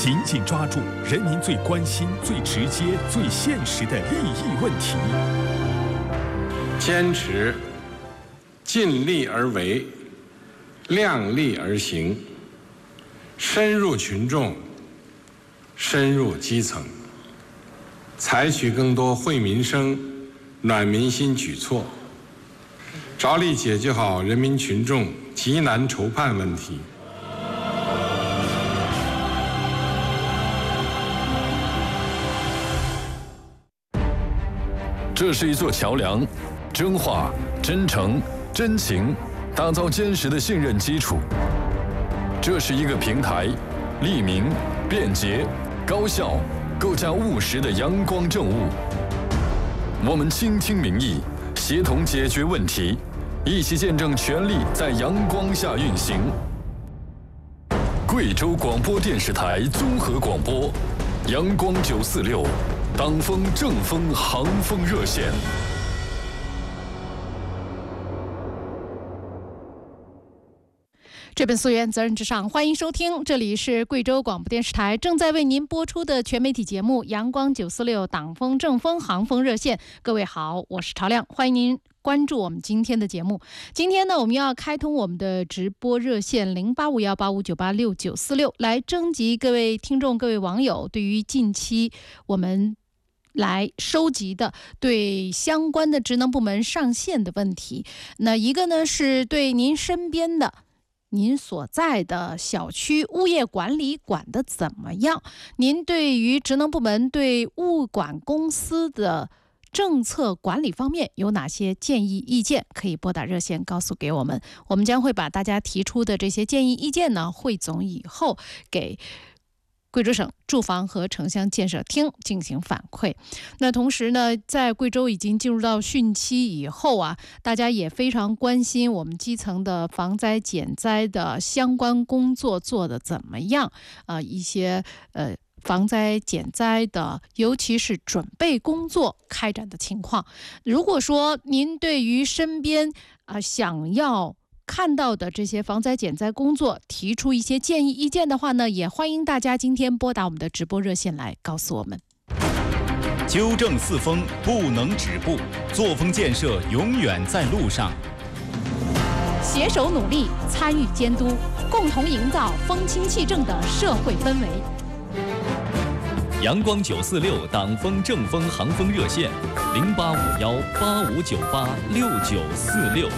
紧紧抓住人民最关心、最直接、最现实的利益问题， 坚持尽力而为，量力而行，深入群众，深入基层，采取更多惠民生、暖民心举措，着力解决好人民群众急难愁盼问题。 这是一座桥梁，真话、真诚、真情，打造坚实的信任基础。这是一个平台，利民、便捷、高效，构架务实的阳光政务。我们倾听民意，协同解决问题，一起见证权力在阳光下运行。贵州广播电视台综合广播，阳光946。党风正风航风热线。 这本溯源责任至上，欢迎收听，这里是贵州广播电视台正在为您播出的全媒体节目《阳光946党风正风航风热线》。各位好，我是曹亮，欢迎您关注我们今天的节目。今天呢，我们要开通我们的直播热线085185986946，来征集各位听众、各位网友对于近期我们来收集的对相关的职能部门上线的问题。那一个呢，是对您身边的您所在的小区物业管理管得怎么样？您对于职能部门对物管公司的政策管理方面有哪些建议意见？可以拨打热线告诉给我们，我们将会把大家提出的这些建议意见呢汇总以后给贵州省住房和城乡建设厅进行反馈。那同时呢，在贵州已经进入到汛期以后啊，大家也非常关心我们基层的防灾减灾的相关工作做得怎么样一些防灾减灾的尤其是准备工作开展的情况。如果说您对于身边想要看到的这些防灾减灾工作提出一些建议意见的话呢，也欢迎大家今天拨打我们的直播热线来告诉我们。 纠正四风不能止步，作风建设永远在路上。 携手努力，参与监督，共同营造风清气正的社会氛围。 阳光946党风正风航风热线085185986946。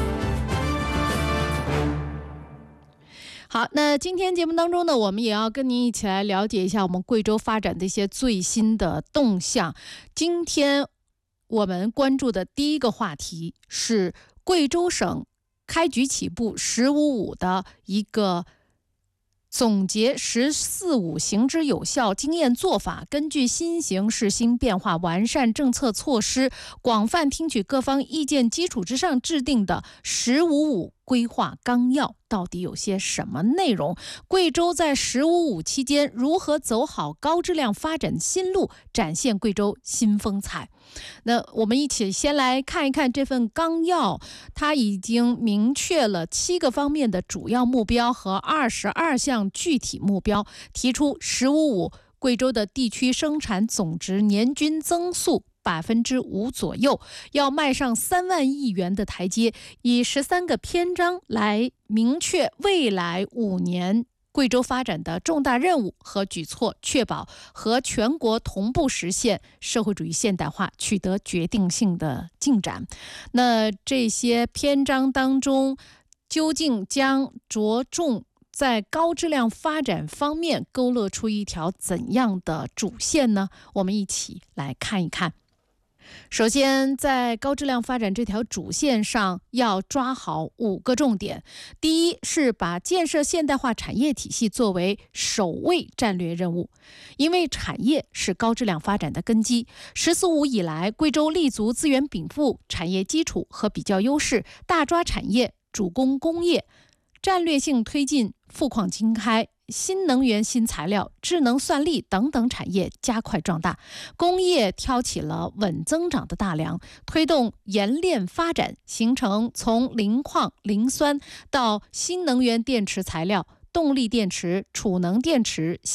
好，那今天节目当中呢，我们也要跟您一起来了解一下我们贵州发展的一些最新的动向。今天我们关注的第一个话题是贵州省开局起步“1055”的一个总结“1045”行之有效经验做法，根据新形势新变化，完善政策措施，广泛听取各方意见基础之上制定的“1055”规划纲要到底有些什么内容？贵州在“1055”期间如何走好高质量发展新路，展现贵州新风采？那我们一起先来看一看这份纲要，它已经明确了7个方面的主要目标和22项具体目标，提出“1055”贵州的地区生产总值年均增速5%左右，要迈上3万亿元的台阶，以13个篇章来明确未来5年贵州发展的重大任务和举措，确保和全国同步实现社会主义现代化取得决定性的进展。那这些篇章当中，究竟将着重在高质量发展方面勾勒出一条怎样的主线呢？我们一起来看一看。首先，在高质量发展这条主线上，要抓好5个重点。第一是把建设现代化产业体系作为首位战略任务，因为产业是高质量发展的根基。“1045”以来，贵州立足资源禀赋、产业基础和比较优势，大抓产业，主攻工业，战略性推进富矿精开、新能源、新材料、智能算力等等产业加快壮大，工业挑起了稳增长的大梁，推动冶炼发展，形成从磷矿、磷酸到新能源电池材料、动力电池、储能电池、